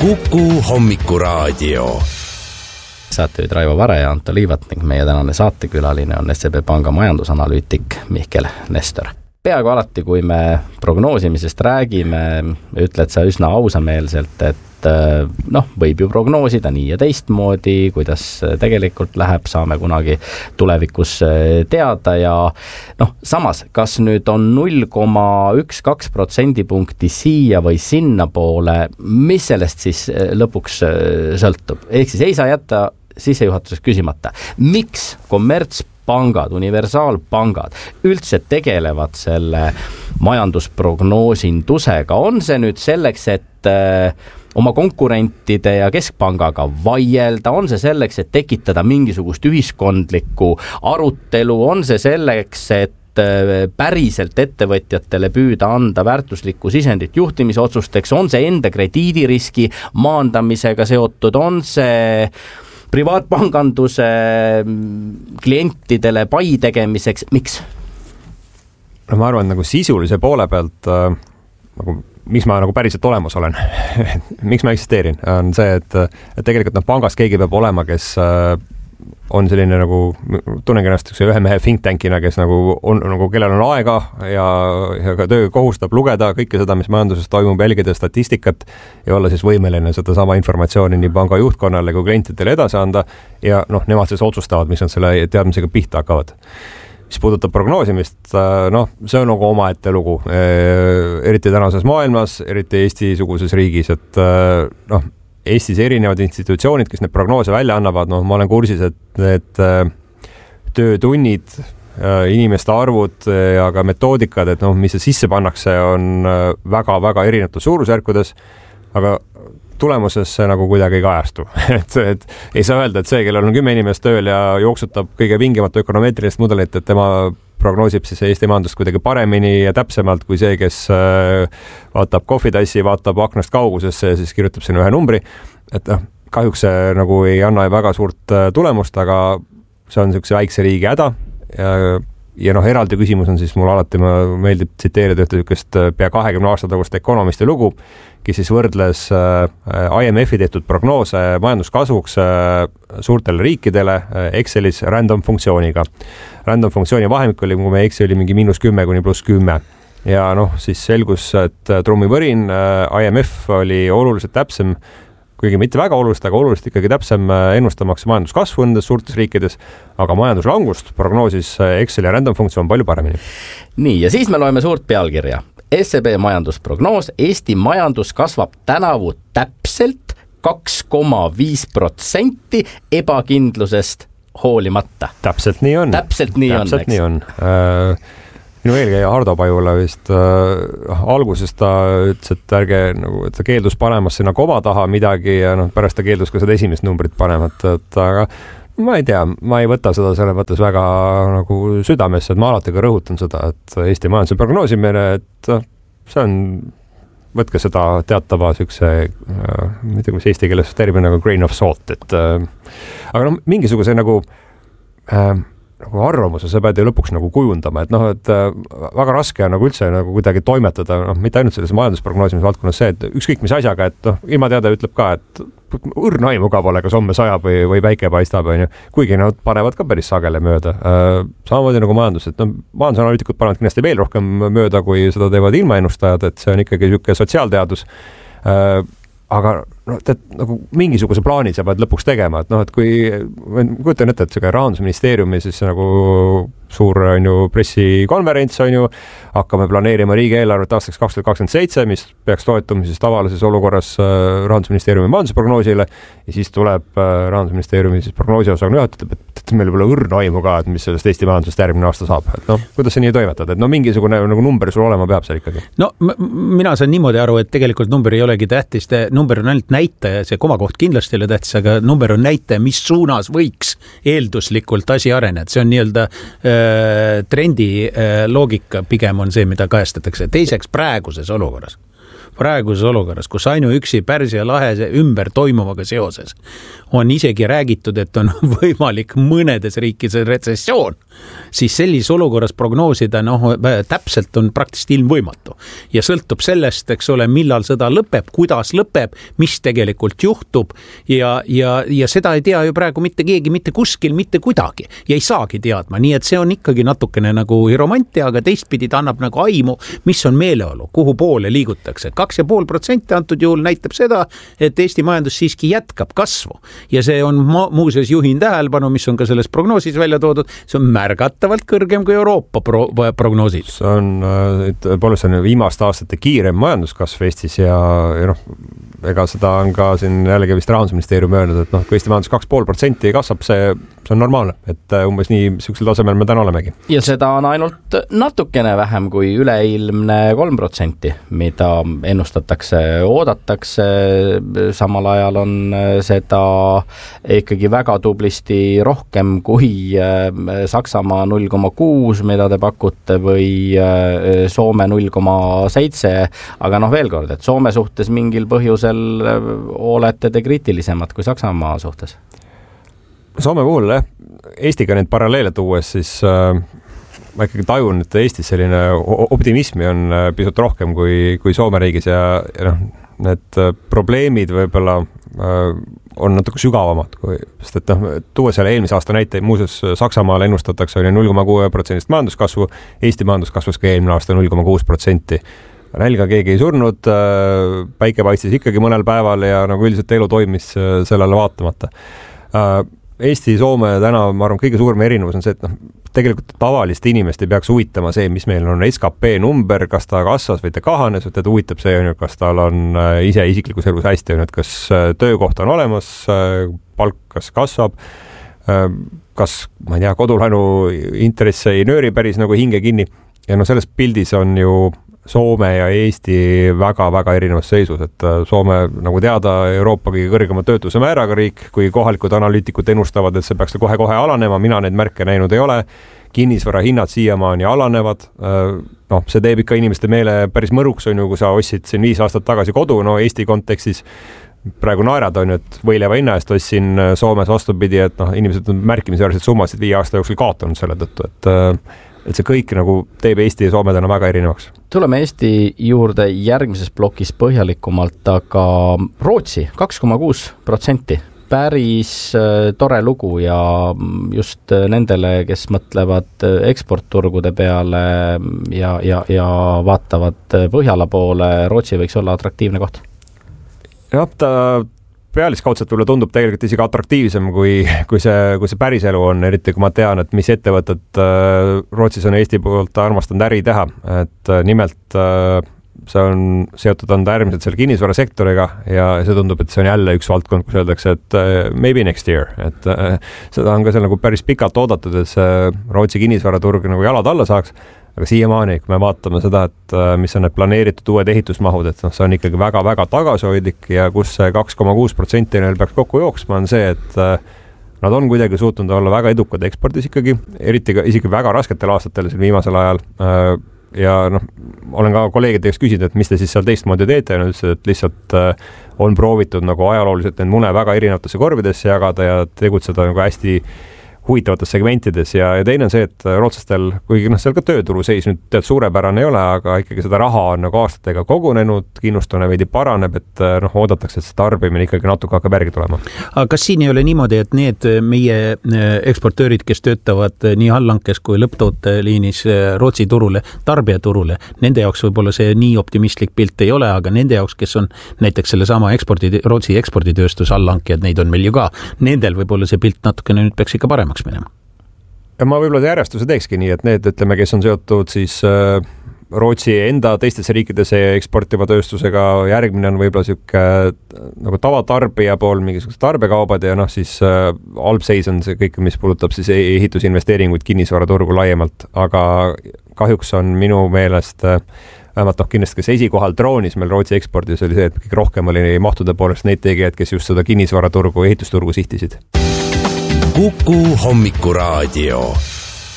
Kuku hommikuraadio. Saatejuhid Raivo Vare ja Anto Liivat ning meie tänane saatekülaline on SEB Panga majandusanalüütik Mihkel Nestor. Peaaegu alati, kui me prognoosimisest räägime, ütled sa üsna ausameelselt, et võib ju prognoosida nii ja teistmoodi, kuidas tegelikult läheb, saame kunagi tulevikus teada ja samas, kas nüüd on 0,12% punkti siia või sinna poole, mis sellest siis lõpuks sõltub? Ehk siis ei saa jätta sissejuhatuses küsimata, miks kommertspangad, universaalpangad üldse tegelevad selle majandusprognoosindusega? On see nüüd selleks, et oma konkurentide ja keskpangaga vaielda, on see selleks, et tekitada mingisugust ühiskondlikku arutelu, on see selleks, et päriselt ettevõtjatele püüda anda väärtuslikku sisendit juhtimisotsusteks, on see enda krediidiriski maandamisega seotud, on see privaatpanganduse klientidele pai tegemiseks, miks? Ma arvan, sisulise poole pealt, miks ma päriselt olemas olen, miks ma eksisteerin, on see, et tegelikult pangas keegi peab olema, kes on selline tunnengi ennast ühe mehe think tankina, kes kellel on aega ja ka töö kohustab lugeda kõike seda, mis majanduses toimub, jälgida statistikat ja olla siis võimeline seda sama informatsiooni nii panga juhtkonnale kui klientidele edasi anda ja nemad siis otsustavad, mis nad selle teadmisega pihta hakkavad. Mis puudutab prognoosimist, see on omaette lugu, eriti tänases maailmas, eriti Eesti-suguses riigis, et Eestis erinevad institutsioonid, kes need prognoose välja annavad, ma olen kursis, et need töötunnid, inimeste arvud ja ka metoodikad, et mis see sisse pannakse, on väga-väga erinevates suurusjärkudes, aga tulemuses see kuidagi ei kajastu. et ei saa öelda, et see, kellel on 10 inimest tööl ja jooksutab kõige vingimat ökonomeetrilist mudelit, et tema prognoosib siis Eesti majandust kuidagi paremini ja täpsemalt kui see, kes vaatab kohvitassi, vaatab aknast kaugusesse ja siis kirjutab sinna ühe numbri. Et kahjuks see ei anna väga suurt tulemust, aga see on niisuguse väikse riigi häda. Ja eraldi küsimus on siis mul alati, meeldib tsiteerida ühte niisugust pea 20 aasta tagust ökonomisti lugu, kes siis võrdles IMF-i tehtud prognoose majanduskasvuks suurtele riikidele Excelis random funktsiooniga. Random funktsiooni vahemik oli, kui me eksi, oli mingi -10 kuni +10. Ja siis selgus, et trummivõrin IMF oli oluliselt täpsem, kuigi mitte väga oluliselt, aga oluliselt ikkagi täpsem ennustamaks majanduskasvu nendes suurtes riikides, aga majanduslangust prognoosis Exceli random funktsioon palju paremini. Nii, ja siis me loeme suurt pealkirja. SEB majandusprognoos, Eesti majandus kasvab tänavu täpselt 2,5% ebakindlusest hoolimata. Täpselt nii on. Täpselt nii on. Minu eelkäija Hardo Pajula vist alguses ta ütles, et ärge, et ta keeldus panemas sinna koma taha midagi ja pärast ta keeldus ka seda esimest numbrit panemat, aga ma ei tea, ma ei võta seda selle mõttes väga südamesse, et ma alati ka rõhutan seda, et Eesti majanduse prognoosimine, et see on, võtke seda teatava siukse, ma ei tea, mis eesti keeles termin grain of salt, et aga mingisuguse arvamuse sa pead ju lõpuks kujundama, et et väga raske on üldse kuidagi toimetada, mitte ainult selles majandusprognoosimise valdkonnas see, et ükskõik mis asjaga, et ilmateade ütleb ka, et õrna aimu ka pole, kas homme sajab või päike paistab, kuigi nad panevad ka päris sagele mööda. Samamoodi majandus, et majandusanalüütikud panevad kindlasti veel rohkem mööda, kui seda teevad ilmaennustajad, et see on ikkagi niisugune sotsiaalteadus. Aga mingisuguse plaani sa pead lõpuks tegema, et kui kujutan ette, et Rahandusministeeriumi siis suur pressikonverents hakkame planeerima riigieelarvet aastaks 2027, mis peaks toetuma siis tavalises olukorras Rahandusministeeriumi majandusprognoosile ja siis tuleb Rahandusministeeriumi siis prognoosiosakonnajuht juhatab, et meil pole õrna aimu ka, et mis sellest Eesti majandusest järgmine aasta saab. Et kuidas sa nii toimetad? Et mingisugune number sul olema peab seal ikkagi. Mina saan niimoodi aru, et tegelikult number ei olegi tähtis, number on ainult näitaja, see komakoht kindlasti ei ole tähtis, aga number on näitaja, mis suunas võiks eelduslikult asi areneda. See on nii-öelda trendi loogika pigem on see, mida kajastatakse. Teiseks praeguses olukorras, kus ainuüksi Pärsia lahe ümber toimuvaga seoses on isegi räägitud, et on võimalik mõnedes riikides retsessioon. siis sellises olukorras prognoosida täpselt on praktiliselt ilmvõimatu. Ja sõltub sellest, eks ole, millal sõda lõpeb, kuidas lõpeb, mis tegelikult juhtub ja seda ei tea ju praegu mitte keegi, mitte kuskil, mitte kuidagi ja ei saagi teadma. Nii et see on ikkagi natukene nagu romantia, aga teistpidi ta annab nagu aimu, mis on meeleolu, kuhu poole liigutakse. 2,5% antud juhul näitab seda, et Eesti majandus siiski jätkab kasvu ja see on muuseas juhin tähelepanu, mis on ka selles prognoosis välja toodud, see on märgatavalt kõrgem kui Euroopa prognoosid. See on viimaste aastate kiirem majanduskasv Eestis ja ega seda on ka siin jällegi vist Rahandusministeerium öelnud, et kui Eesti majandus 2,5% kasvab, see on normaalne, et umbes nii süksil tasemel me täna olemegi. Ja seda on ainult natukene vähem kui üleilmne 3%, mida ennustatakse, oodatakse, samal ajal on seda ikkagi väga tublisti rohkem kui Saksamaa 0,6, mida te pakute, või Soome 0,7, aga veel kord, et Soome suhtes mingil põhjusel olete te kriitilisemad kui Saksamaa suhtes? Soome puhul, Eestiga neid paralleele tuues, siis ma ikkagi tajun, et Eestis selline optimismi on pisut rohkem kui Soome riigis ja need probleemid võib-olla on natuke sügavamad, sest et tuua selle eelmise aasta näite, muuseas Saksamaal ennustatakse 0,6% majanduskasvu, Eesti majandus kasvas ka eelmine aasta 0,6%. Nälga keegi ei surnud, päike paistis ikkagi mõnel päeval ja üldiselt elu toimis sellele vaatamata. Eesti ja Soome täna, ma arvan, kõige suurem erinevus on see, et tegelikult tavaliste inimest ei peaks huvitama see, mis meil on SKP number, kas ta kasvas või ta kahanes, et huvitab see, kas tal on ise isiklikus elus hästi, et kas töökoht on olemas, palk kas kasvab, kas, ma ei tea, kodulaenu intress ei nööri päris nagu hinge kinni ja selles pildis on ju Soome ja Eesti väga-väga erinevas seisus, et Soome, nagu teada, Euroopa kõige kõrgema töötuse määraga riik, kui kohalikud analüütikud ennustavad, et see peaks kohe-kohe alanema, mina neid märke näinud ei ole, kinnisvara hinnad siiamaani alanevad, see teeb ikka inimeste meele päris mõruks, kui sa ostsid siin 5 aastat tagasi kodu, Eesti kontekstis praegu naerad on, et võileva hinna eest ostsin Soomes vastupidi, et inimesed on märkimisväärselt summasid 5 aasta jooksul kaotanud selle tõttu, et see kõik teeb Eesti ja Soome täna väga erinevaks. Tuleme Eesti juurde järgmises plokis põhjalikumalt, aga Rootsi 2,6%. Päris tore lugu ja just nendele, kes mõtlevad eksportturgude peale ja vaatavad Põhjala poole, Rootsi võiks olla atraktiivne koht. Ta pealiskaudselt võib-olla tundub tegelikult isegi atraktiivsem, kui see päris elu on, eriti kui ma tean, et mis ettevõtted Rootsis on Eesti poolt armastanud äri teha, et nimelt see on seotud äärmiselt selle kinnisvarasektoriga ja see tundub, et see on jälle üks valdkond, kus öeldakse, et maybe next year, et seda on ka seal päris pikalt oodatud, et see Rootsi kinnisvaraturg jalad alla saaks. Aga siiamaani, kui me vaatame seda, et mis on need planeeritud uued ehitusmahud, et see on ikkagi väga-väga tagasihoidlik ja kus see 2,6% neil peaks kokku jooksma, on see, et nad on kuidagi suutnud olla väga edukad ekspordis ikkagi, eriti ka isegi väga rasketel aastatel siin viimasel ajal. Ja olen ka kolleegidega küsinud, et mis te siis seal teistmoodi teete ja nad ütlesid, et lihtsalt on proovitud ajalooliselt need mune väga erinevatesse korvidesse jagada ja tegutseda hästi huvitavates segmentides ja teine on see, et rootslastel, kuigi seal ka tööturu seis nüüd tead suurepärane ei ole, aga ikkagi seda raha on aastatega kogunenud, kindlustune veidi paraneb, et oodatakse, et see tarbimine ikkagi natuke hakkab järgi tulema. Aga kas siin ei ole niimoodi, et need meie eksportöörid, kes töötavad nii allhankes kui lõpptooteliinis Rootsi turule, tarbijaturule, nende jaoks võib-olla see nii optimistlik pilt ei ole, aga nende jaoks, kes on näiteks selle sama Rootsi eksporditööstus allhankijad, neid on meil ju ka, nendel võib-olla see pilt natukene nüüd peaks ikka paremaks minema. Ja ma võib-olla järjestuse teekski nii, et need, ütleme, kes on seotud siis Rootsi enda teistesse riikidesse eksportiva tööstusega, järgmine on võib-olla siuke tavatarbija pool, mingisugused tarbekaubad ja siis halb seis on see kõik, mis puudutab siis ehitusinvesteeringuid kinnisvaraturgu laiemalt, aga kahjuks on minu meelest vähemalt kindlasti kes esikohal droonis meil Rootsi ekspordis oli see, et kõik rohkem oli mahtude poolest neid tegijaid, kes just seda kinnisvaraturgu, ehitusturgu sihtisid. Kuku Hommikuraadio.